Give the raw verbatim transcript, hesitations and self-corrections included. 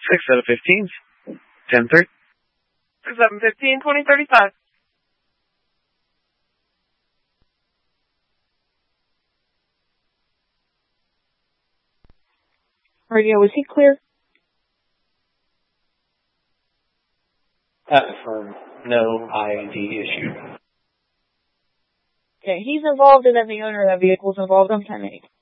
Six out of fifteen. Ten thirty. Six seven fifteen twenty thirty five. Radio, is he clear? Affirm. No I D issue. Okay, he's involved and then the owner of that vehicle is involved. I'm ten eight.